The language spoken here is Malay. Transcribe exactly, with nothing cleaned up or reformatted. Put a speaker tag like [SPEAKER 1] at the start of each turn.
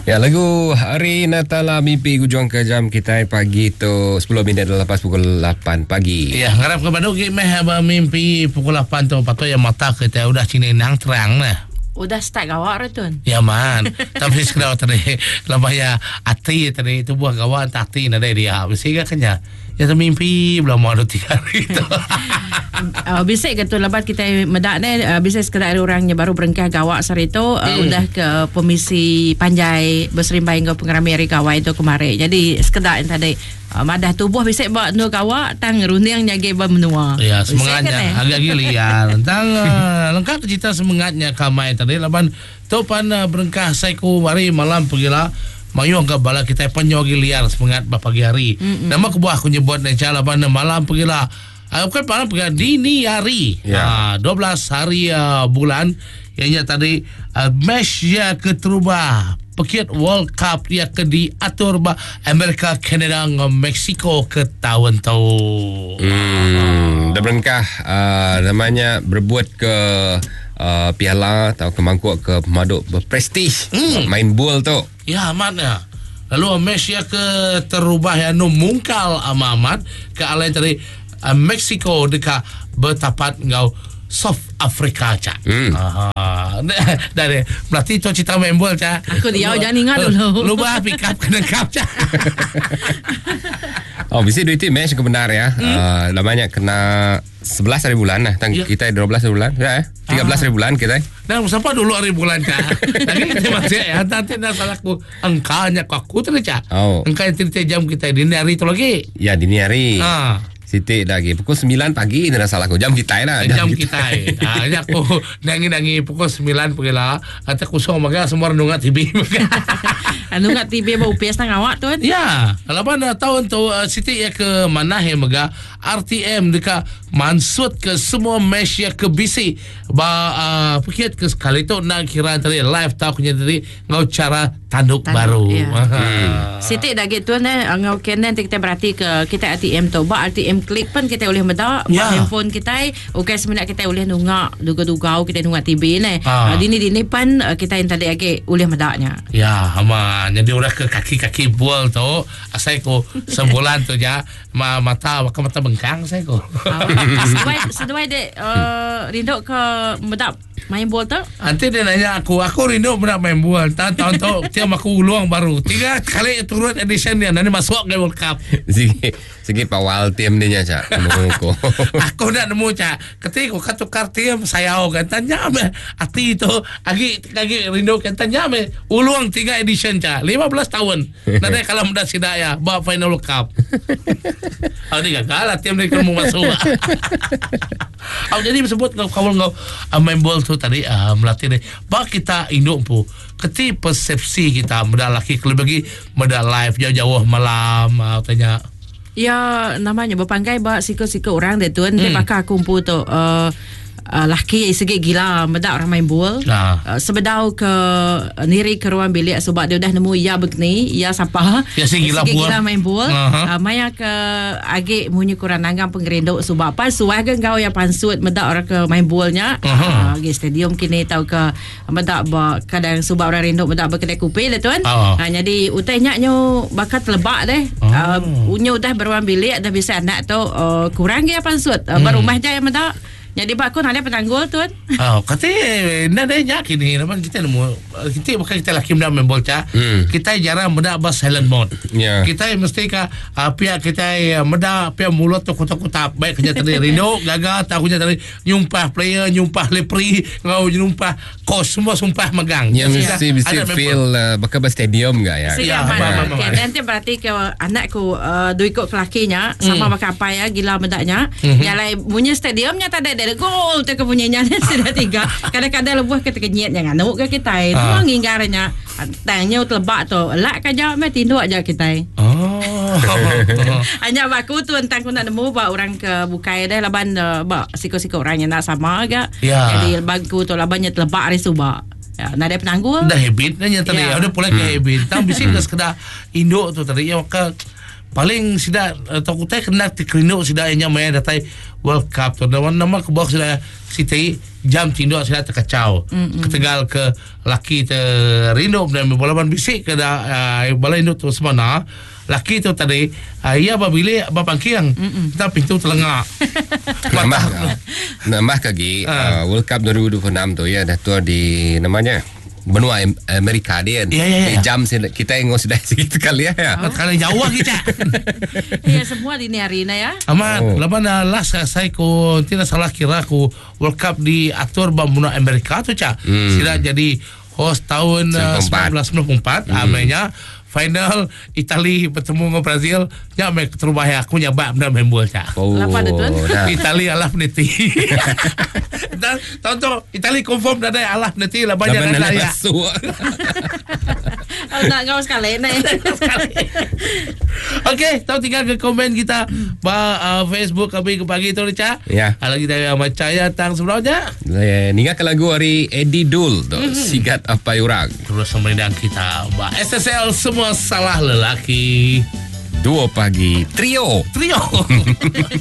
[SPEAKER 1] Ya, lagu Hari Natala Mimpi Gujuang ke jam kita pagi tu sepuluh minit lepas pukul lapan pagi.
[SPEAKER 2] Ya, ngarap ke Bandung meh mimpi pukul lapan tu patut yang mata kita udah sini nang terang nah.
[SPEAKER 3] Udah start gawak Ratun.
[SPEAKER 2] Ya man. Tapi sekarang tadi lama ya ati tadi itu buah gawak ati nade dia. Mesti kan kenya. Ya mimpi belum mau ada tiga hari itu.
[SPEAKER 3] Uh, bisik ketua lebat kita medak ni uh, bisik sekedar orangnya baru berengkah gawak sari itu uh, hmm. udah ke Komisi Panjai berserimbai ke pengeramai gawak itu kemarin. Jadi sekedar yang tadi uh, madah tubuh bisik buat nu gawak tang runding nyagi menua.
[SPEAKER 2] Ya semangatnya agak gilian. Tang uh, lengkap cerita semangatnya kamai tadi laban tu pan uh, berengkah saiku mari malam pergilah mayu anggap bala kita penyogi liar semangat pagi hari. Mm-mm. Nama kebuah aku nyebut ni cala pada malam pergilah. Uh, bukan malam pergilah dini hari. Ya. Uh, dua belas hari uh, bulan ianya tadi uh, match ya keterubah. Pekit World Cup dia ke diatur ba Amerika, Kanada dengan Mexico ke tahun tu.
[SPEAKER 1] Hmm, dah berengkah uh, namanya berbuat ke uh, piala atau ke mangkuk ke pemaduk berprestij hmm. main bola tu.
[SPEAKER 2] Ya amatnya. Lalu Malaysia ke terubah ya no mungkal amamat ke alai tadi uh, Mexico dekat bertapat ngau South Africa cak. Hmm. Aha. Dari berarti tu cerita main bola cak.
[SPEAKER 3] Aku dia jangan ingat dulu.
[SPEAKER 2] Lupa pick up kena kap cak.
[SPEAKER 1] Oh, bisa duit itu match kebenar ya. Hmm. Uh, namanya kena sebelas hari bulan lah. Tang ya. Kita dua belas hari bulan. Ya, eh? tiga belas hari bulan kita.
[SPEAKER 2] Nah, siapa dulu hari bulan cak? Lagi kita masih ya. Nanti nak salahku. Engkanya aku tu cak. Oh. Engkau yang cerita jam kita dini hari itu lagi.
[SPEAKER 1] Ya, dini hari.
[SPEAKER 2] Ah.
[SPEAKER 1] Siti lagi pukul sembilan pagi ini dah salah aku jam kita lah
[SPEAKER 2] jam, jam kita ah ya aku nangi-nangi pukul sembilan pergi lah kata kusong maka semua nungat T V
[SPEAKER 3] nungat T V bau P S nang awak tu
[SPEAKER 2] ya lapan tahun tu uh, Siti ya ke mana he mega R T M dekat mansut ke semua match ya ke B C ba uh, pikir ke sekali tu nak kira tadi live talknya tadi ngau cara tanduk, tanduk baru ya.
[SPEAKER 3] hmm. Siti dah gitu ni ngau kena kita berarti ke kita R T M tu ba R T M klik pun kita boleh medak ya. Handphone kita okey sebenarnya kita boleh nungak duga-duga kita nungak T V ni ha. uh, dini-dini pun uh, kita yang tadi lagi boleh medaknya
[SPEAKER 2] ya aman jadi orang ke kaki-kaki bual tu saya ko sebulan tu ja ma, mata mata bengkang saya ko
[SPEAKER 3] sesuai sesuai dek uh, rindu ke medak main bola tu
[SPEAKER 2] nanti dia nanya aku aku rindu medak main bola tahun tu tiap aku ulang baru tiga kali turun edition dia nanti masuk ke World Cup
[SPEAKER 1] segi segi pawal tim ni nya cak menunggu
[SPEAKER 2] aku nak nemu cak ketika aku tukar tim saya kan tanya me ati itu lagi lagi rindu kan tanya me ulang tiga edition cak lima belas tahun nanti kalau mudah sidaya bawa final World Cup oh ni gagal tim ni kamu masuk oh jadi sebut kau kau kau main bola tu tadi uh, melatih ni bak kita induk pu ketika persepsi kita mudah laki kalau bagi mudah live jauh-jauh malam uh, tanya
[SPEAKER 3] ya namanya berpanggai bak siko-siko orang dia tuan dia bakal kumpul tu uh, Uh, laki segi gila medak orang main bola nah. uh, sebedau ke uh, niri ke ruang bilik sebab dia dah nemu ya begini ya siapa
[SPEAKER 2] ya segi gila,
[SPEAKER 3] gila main bola uh-huh. uh, maya ke agi munyi kurang nanggang pengerinduk sebab apa suai ke kau yang pansut medak orang ke main bolanya uh-huh. uh, di stadium kini tahu ke medak ba kadang sebab orang rinduk medak berkedai kupi lah tuan uh-huh. uh, jadi utainya nyo bakat telebak deh uh-huh. uh, unyu dah beruang bilik dah bisa anak tu uh, kurang dia pansut uh, hmm. berumah je yang medak. Jadi pak aku nak ada penanggul tuan.
[SPEAKER 2] Oh, kata nak ada nyak ini, nampak kita nemu kita bukan kita laki muda main bola. Hmm. Kita jarang muda bas silent mode. Yeah. Kita mesti ka uh, pihak kita muda pihak mulut tu kotak-kotak baik kerja tadi rindu gagal tak kerja tadi nyumpah player nyumpah lepri ngau nyumpah kos semua sumpah megang.
[SPEAKER 1] Ya mesti mesti feel uh, bakal bas stadium enggak ya?
[SPEAKER 3] Ya. Okay, nanti berarti ke anakku uh, duit ikut kelakinya sama hmm. bakal apa ya gila medaknya. Mm-hmm. Nyalai punya stadiumnya tak ada gol tu kepunyanya sudah tiga kadang-kadang lebuh ketika niat jangan nuk ke kita itu uh. nginggarnya tanya telebak tu lak kaja me tinduk aja kita oh hanya baku tu entang ku nak nemu ba orang ke bukai dah laban ba siko-siko orang yang nak sama agak yeah. Jadi bangku tu labannya telebak hari subak ya, nak ada penanggul
[SPEAKER 2] dah habit nanya tadi yeah. Ada pula ke habit tang bising ke sekedar induk tu tadi ya maka paling sida toku teh kena tikrino sida nya maya datai World Cup tu nama ke bawah sida sitai jam tindo sida terkacau ketegal ke laki te rindo dan balaban bisik ke da balai indo tu semana laki tu tadi uh, ia babile babangkiang kita pintu telengah
[SPEAKER 1] Nambah Nambah kagi uh, World Cup dua ribu dua puluh enam tu ya dah tu di namanya benua Amerika dia.
[SPEAKER 2] Ya, ya, ya.
[SPEAKER 1] Jam kita yang sudah segitu kali ya.
[SPEAKER 2] Oh. Kali jauh kita.
[SPEAKER 3] Ya semua di arena ya.
[SPEAKER 2] Amat oh. Laban last saya ko tidak salah kira ku World Cup di aktor benua Amerika tu cak. Hmm. Sila jadi host tahun uh, seribu sembilan ratus sembilan puluh empat hmm. Amanya final Itali bertemu dengan Brazil ya mek terubah aku nyabak benda main bola cak.
[SPEAKER 1] Oh.
[SPEAKER 2] Itali alah neti. Dan tonton Itali confirm dah ada alah neti lah banyak dah ya.
[SPEAKER 3] Nak kau sekali ni.
[SPEAKER 2] Okey, tahu tinggal ke komen kita ba uh, Facebook kami ke pagi tu cak.
[SPEAKER 1] Ya.
[SPEAKER 2] Kalau kita macam ya tang sebenarnya.
[SPEAKER 1] Ninga ke lagu hari Eddie Dul tu mm-hmm. Sigat apa orang.
[SPEAKER 2] Terus semendang kita ba S S L semua salah lelaki.
[SPEAKER 1] Dua pagi trio.
[SPEAKER 2] Trio.